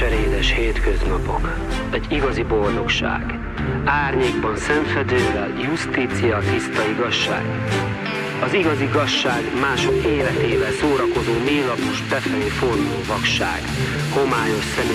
cserédes hétköznapok, egy igazi boldogság. Árnyékban szemfedővel, justícia, tiszta igazság. Az igazi gazság mások életével szórakozó mélapos, befelé forduló vakság. Homályos szemű